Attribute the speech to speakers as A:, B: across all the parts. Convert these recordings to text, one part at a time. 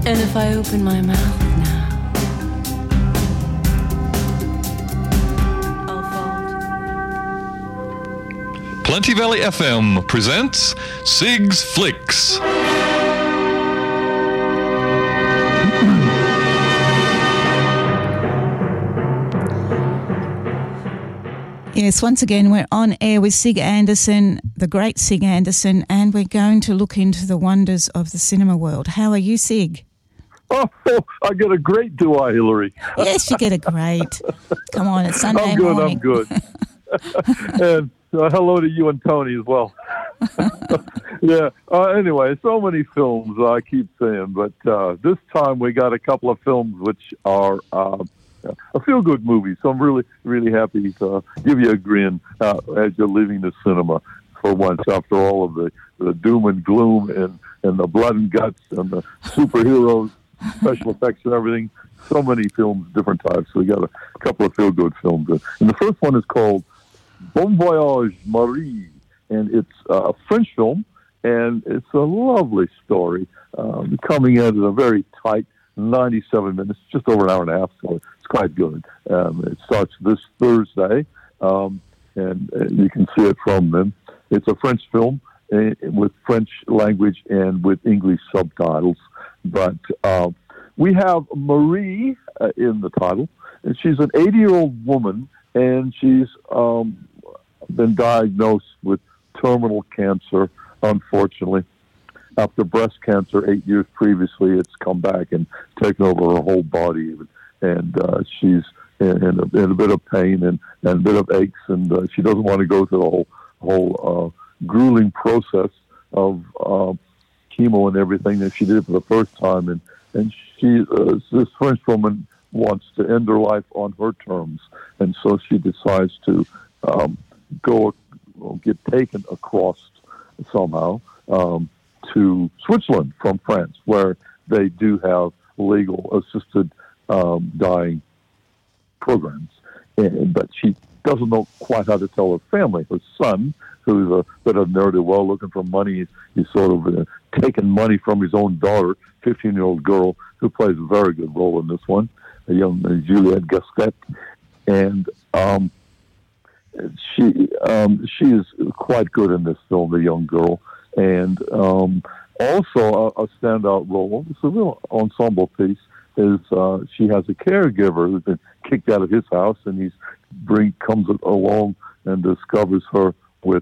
A: And if I open my mouth now, I'll fold.
B: Plenty Valley FM presents Sig's Flicks.
C: Yes, once again, we're on air with Sig Anderson, the great Sig Anderson, and we're going to look into the wonders of the cinema world. How are you, Sig?
D: Oh, I get a great, do I, Hillary?
C: Yes, you get a great. Come on, it's Sunday morning.
D: I'm good. And hello to you and Tony as well. Yeah, anyway, so many films, I keep saying, but this time we got a couple of films which are a feel-good movie, so I'm really, really happy to give you a grin as you're leaving the cinema for once after all of the doom and gloom and the blood and guts and the superheroes, special effects and everything. So many films, different types. So we got a couple of feel-good films. And the first one is called Bon Voyage, Marie, and it's a French film, and it's a lovely story coming in at a very tight 97 minutes, just over an hour and a half, so it's quite good. It starts this Thursday, and you can see it from them. It's a French film with French language and with English subtitles. But we have Marie in the title, and she's an 80-year-old woman, and she's been diagnosed with terminal cancer, unfortunately. After breast cancer 8 years previously, it's come back and taken over her whole body. And she's in a bit of pain and a bit of aches, and she doesn't want to go through the whole grueling process of chemo and everything that she did for the first time. And she, this French woman wants to end her life on her terms. And so she decides to get taken across somehow to Switzerland from France, where they do have legal assisted dying programs. But she doesn't know quite how to tell her family. Her son, who's a bit of ne'er-do-well looking for money, he's sort of taken money from his own daughter, 15-year-old girl, who plays a very good role in this one, a young Juliette Gasquet. And she is quite good in this film, the young girl. And also a standout role, it's a real ensemble piece, is she has a caregiver who's been kicked out of his house, and he comes along and discovers her with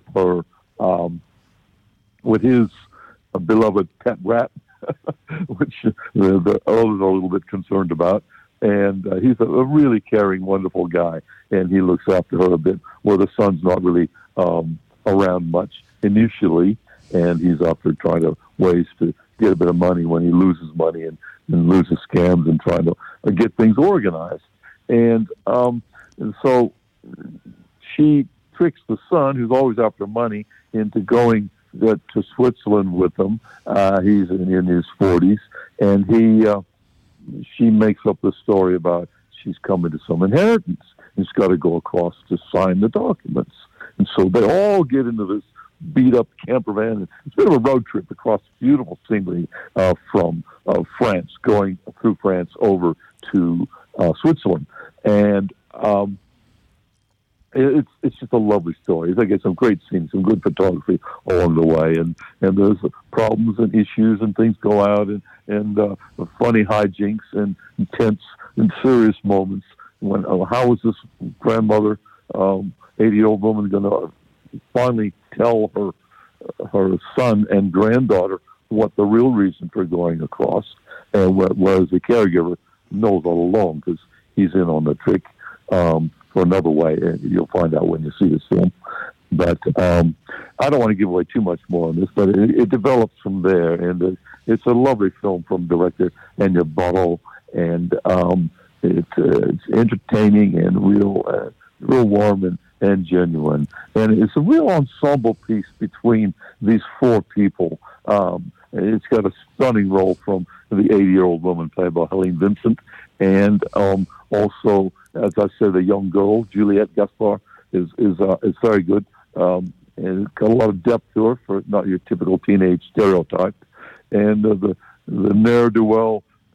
D: his beloved pet rat, which the others are a little bit concerned about. And he's a really caring, wonderful guy, and he looks after her a bit, where the son's not really around much initially, and he's out there trying to ways to get a bit of money when he loses money and loses scams and trying to get things organized. And so she tricks the son, who's always after money, into going to Switzerland with him. He's in his 40s, and she makes up the story about she's coming to some inheritance. He's got to go across to sign the documents. And so they all get into this beat-up camper van. And it's a bit of a road trip across beautiful scenery from France, going through France over to Switzerland. And it's just a lovely story. They get some great scenes, some good photography along the way, and there's problems and issues and things go out, and funny hijinks and intense and serious moments. When how is this grandmother, 80-year-old woman, going to finally tell her son and granddaughter what the real reason for going across, and whereas the caregiver knows all along because he's in on the trick. For another way, and you'll find out when you see this film. But I don't want to give away too much more on this, but it develops from there, and it's a lovely film from director Enya Barro, and it's entertaining and real warm and genuine, and it's a real ensemble piece between these four people. It's got a stunning role from the 80-year-old woman played by Helene Vincent, and also, as I said, the young girl, Juliette Gaspard, is very good. And it's got a lot of depth to her for not your typical teenage stereotype. And the ne'er-do-well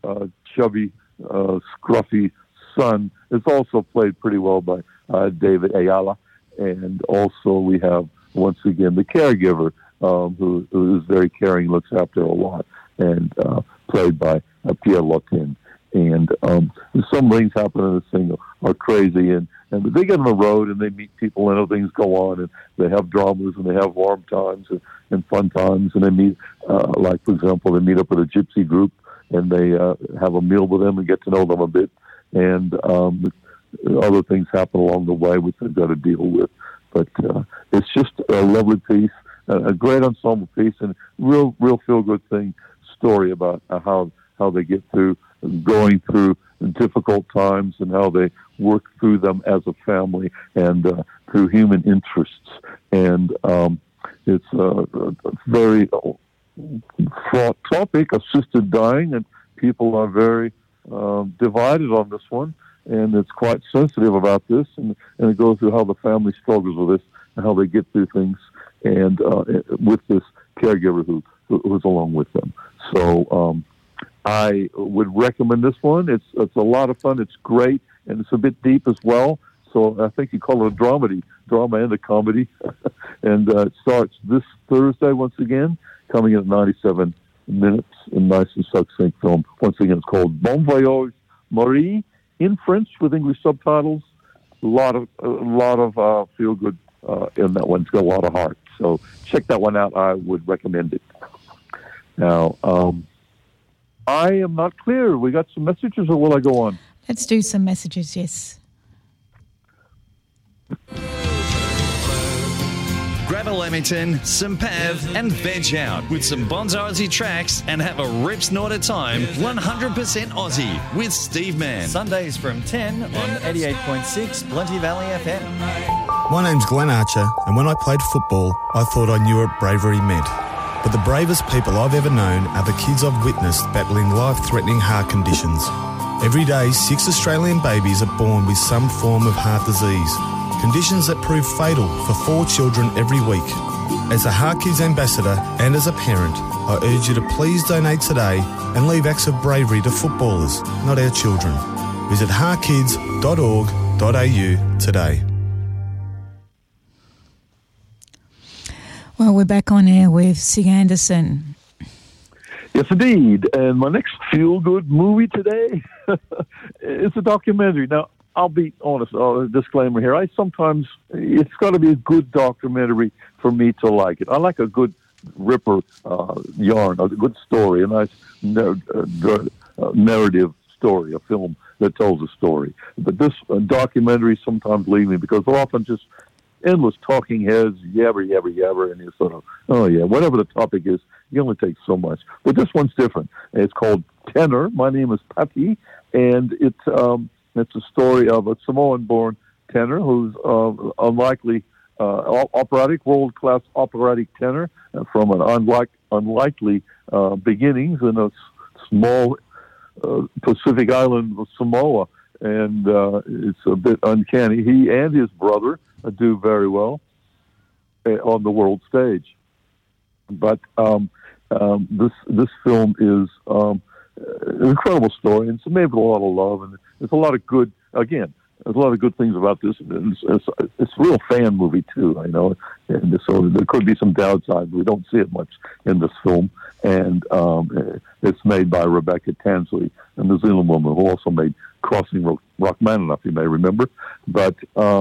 D: chubby, scruffy son is also played pretty well by David Ayala. And also we have, once again, the caregiver, who is very caring, looks after a lot, and played by Pierre Lotin. And some things happen in this thing are crazy, and they get on the road and they meet people and other things go on, and they have dramas and they have warm times and fun times, and they meet, like for example, they meet up with a gypsy group and they have a meal with them and get to know them a bit, and other things happen along the way which they've got to deal with. But it's just a lovely piece, a great ensemble piece, and real feel-good story about how they get through going through difficult times and how they work through them as a family and through human interests. And it's a very fraught topic, assisted dying, and people are very divided on this one. And it's quite sensitive about this, and it goes through how the family struggles with this and how they get through things, and with this caregiver who's along with them. So I would recommend this one. It's a lot of fun. It's great, and it's a bit deep as well. So I think you call it a drama and a comedy. And it starts this Thursday once again, coming in at 97 minutes, a nice and succinct film. Once again, it's called Bon Voyage, Marie, in French with English subtitles. A lot of feel good in that one. It's got a lot of heart. So check that one out. I would recommend it. Now, I am not clear. We got some messages, or will I go on?
C: Let's do some messages, yes.
E: Grab a Lamington, some Pav, and veg out with some Bonzo Aussie tracks and have a rip snort at time. 100% Aussie with Steve Mann.
F: Sundays from 10 on 88.6 Plenty Valley FM.
G: My name's Glenn Archer, and when I played football, I thought I knew what bravery meant. But the bravest people I've ever known are the kids I've witnessed battling life-threatening heart conditions. Every day, 6 Australian babies are born with some form of heart disease, conditions that prove fatal for 4 children every week. As a Heart Kids ambassador and as a parent, I urge you to please donate today and leave acts of bravery to footballers, not our children. Visit heartkids.org.au today.
C: Well, we're back on air with Sig Anderson.
D: Yes, indeed. And my next feel-good movie today is a documentary. Now, I'll be honest, a disclaimer here. It's got to be a good documentary for me to like it. I like a good ripper yarn, a good story, a nice narrative story, a film that tells a story. But this documentary sometimes leave me because they're often just endless talking heads, yabber, and you sort of, oh yeah, whatever the topic is, you only take so much. But this one's different. It's called Tenor. My name is Patti, and it's a story of a Samoan-born tenor who's world-class operatic tenor from an unlikely beginnings in a small Pacific island of Samoa, and it's a bit uncanny. He and his brother do very well on the world stage, but this film is an incredible story, and it's made with a lot of love, and there's a lot of good. Again, there's a lot of good things about this. It's a real fan movie too, I know, and so there could be some downside. We don't see it much in this film, and it's made by Rebecca Tansley, a New Zealand woman who also made Crossing Rachmaninoff, you may remember. But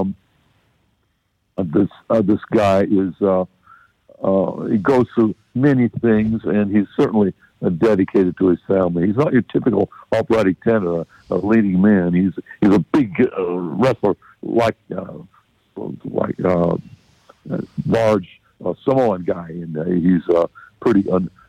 D: this guy is he goes through many things, and he's certainly dedicated to his family. He's not your typical operatic tenor, a leading man. He's a big wrestler, like large Samoan guy, and he's pretty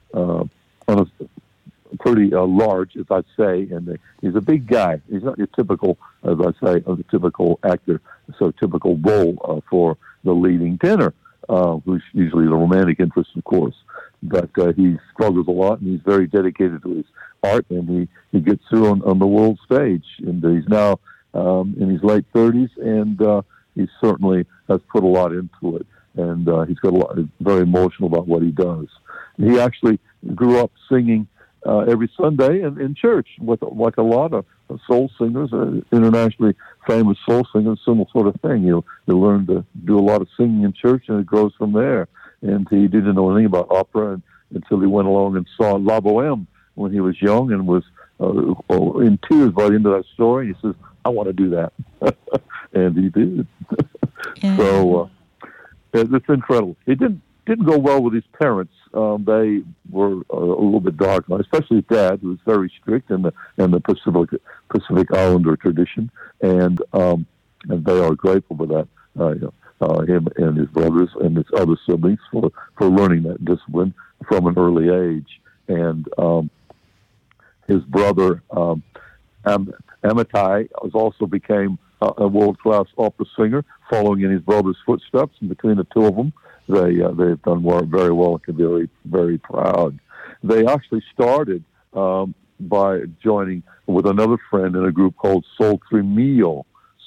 D: large, as I say, and he's a big guy. He's not your typical, as I say, a typical actor, so typical role for the leading tenor, who's usually the romantic interest, of course. But he struggles a lot, and he's very dedicated to his art, and he gets through on the world stage. And he's now in his late 30s, and he certainly has put a lot into it. And he's got very emotional about what he does. He actually grew up singing every Sunday in church with like a lot of soul singers, internationally famous soul singers, similar sort of thing. You learn to do a lot of singing in church, and it grows from there. And he didn't know anything about opera until he went along and saw La Boheme when he was young and was in tears by the end of that story. He says, I want to do that. And he did.
C: Yeah.
D: So it's incredible. It didn't go well with his parents. They were a little bit dark, especially his dad, who was very strict in the Pacific Islander tradition, and they are grateful for that. Him and his brothers and his other siblings for learning that discipline from an early age. And his brother Amitai also became a world-class opera singer, following in his brother's footsteps. And between the two of them, they've done very well and can be very, very proud. They actually started by joining with another friend in a group called Sol Tre Mio.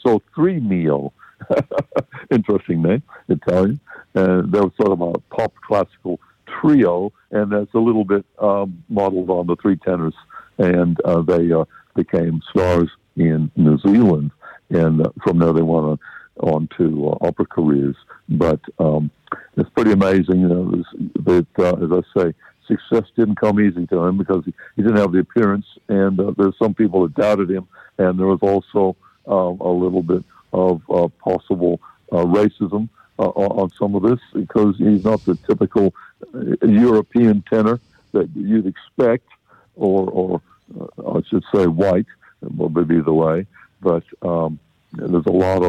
D: Interesting name, Italian. And they were sort of a pop classical trio, and that's a little bit modeled on the Three Tenors. And they became stars in New Zealand, and from there they went on to opera careers. But it's pretty amazing, that as I say, success didn't come easy to him because he didn't have the appearance, and there's some people that doubted him, and there was also a little bit of possible racism on some of this, because he's not the typical European tenor that you'd expect, or I should say white, maybe either way. But there's a lot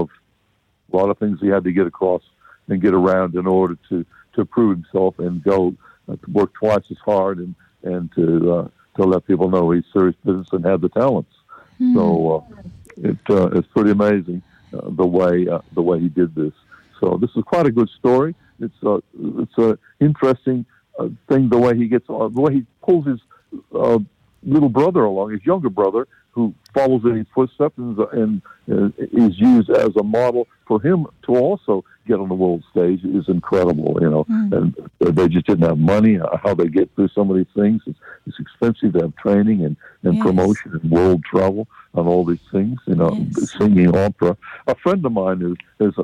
D: of things he had to get across and get around in order to prove himself and go to work twice as hard and to let people know he's serious business and had the talents. Mm. So it's pretty amazing the way he did this. So this is quite a good story. It's a interesting thing, the way he pulls his little brother along, his younger brother, who follows in his footsteps and is used as a model for him to also get on the world stage, is incredible, And they just didn't have money. How they get through some of these things, it's expensive to have training and yes. promotion and world travel and all these things, yes. Singing opera. A friend of mine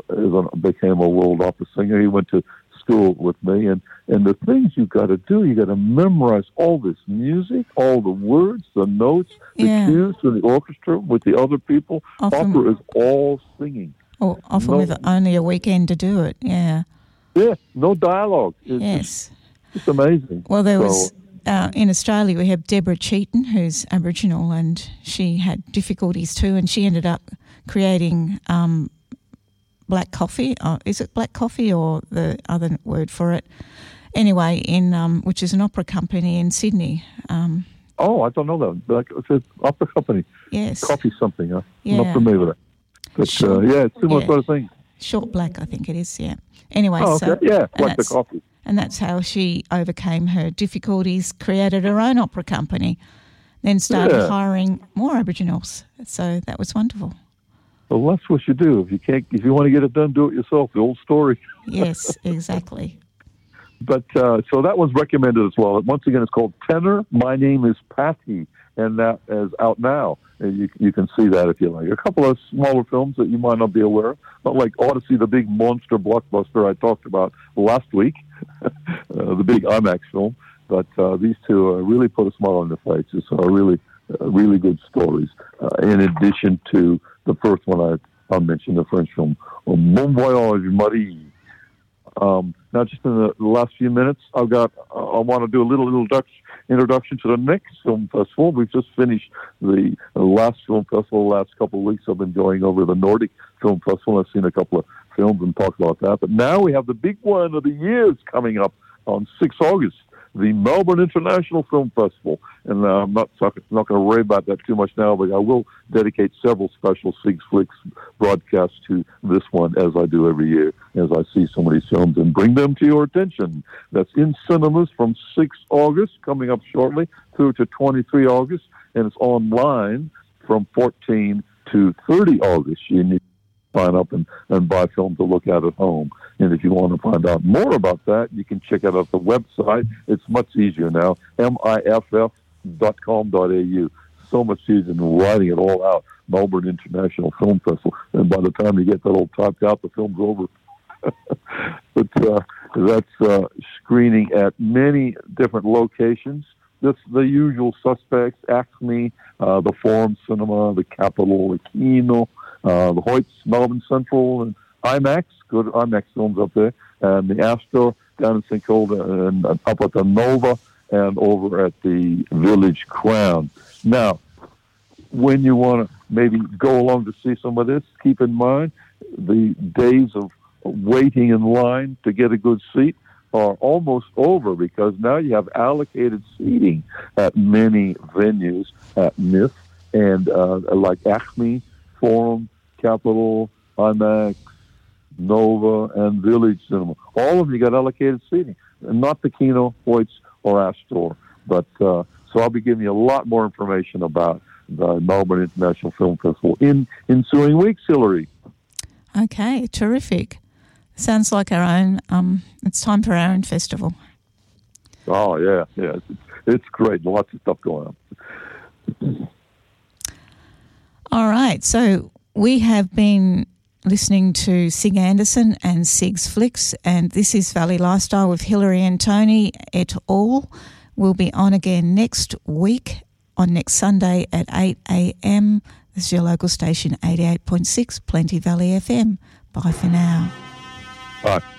D: became a world opera singer. He went to school with me, and the things you got to do, you got to memorize all this music, all the words, the notes, the cues to the orchestra with the other people. Opera is all singing.
C: Often with only a weekend to do it, yeah.
D: Yeah, no dialogue. It's amazing.
C: Well, there was, in Australia, we have Deborah Cheaton, who's Aboriginal, and she had difficulties too, and she ended up creating black coffee. Is it black coffee or the other word for it? Anyway, which is an opera company in Sydney. I
D: don't know that. It's an opera company.
C: Yes.
D: Coffee something. I'm not familiar with it. But, it's similar sort of thing.
C: Short black, I think it is, yeah. Anyway,
D: like the coffee.
C: And that's how she overcame her difficulties, created her own opera company, then started hiring more Aboriginals. So that was wonderful.
D: Well, that's what you do. If you want to get it done, do it yourself. The old story.
C: Yes, exactly.
D: But so that was recommended as well. Once again, it's called Tenor. My Name is Patty, and that is out now. And you can see that if you like. A couple of smaller films that you might not be aware of, not like Odyssey, the big monster blockbuster I talked about last week, the big IMAX film. But these two really put a smile on their faces. Are really, really good stories. In addition to the first one I mentioned, the French film, Bon Voyage, Marie. Now, just in the last few minutes, I want to do a little introduction to the next film festival. We've just finished the last film festival the last couple of weeks. I've been going over the Nordic Film Festival. I've seen a couple of films and talked about that. But now we have the big one of the year coming up on 6 August. The Melbourne International Film Festival. And I'm not going to worry about that too much now, but I will dedicate several special Six Flicks broadcasts to this one, as I do every year, as I see some of these films and bring them to your attention. That's in cinemas from 6 August, coming up shortly, through to 23 August, and it's online from 14 to 30 August. You need to sign up and buy film to look at home. And if you want to find out more about that, you can check it out the website. It's much easier now, melbourne.com.au. So much easier than writing it all out. Melbourne International Film Festival. And by the time you get that all typed out, the film's over. But that's screening at many different locations. That's the usual suspects: ACME, the Forum Cinema, the Capitol, the Kino, the Hoyts, Melbourne Central, and IMAX. Good IMAX films up there. And the Astor down in St. Kilda, and up at the Nova, and over at the Village Crown. Now, when you want to maybe go along to see some of this, keep in mind the days of waiting in line to get a good seat are almost over, because now you have allocated seating at many venues at MIF and like Acme, Forum, Capitol, IMAX, Nova, and Village Cinema. All of them, you got allocated seating, and not the Kino, Hoyts, or Astor. But so I'll be giving you a lot more information about the Melbourne International Film Festival in ensuing weeks, Hillary.
C: Okay, terrific. Sounds like our own, it's time for our own festival.
D: Oh, yeah. It's great. Lots of stuff going on.
C: All right, so we have been listening to Sig Anderson and Sig's Flicks, and this is Valley Lifestyle with Hillary and Tony et al. We'll be on again next week on next Sunday at 8 a.m. This is your local station, 88.6 Plenty Valley FM. Bye for now.
D: Bye.